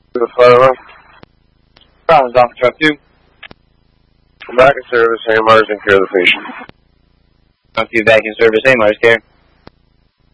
The fire. Problems, off truck 2. Come back in service, AMR's in care of the patient. Truck 2 back in service, AMR's care.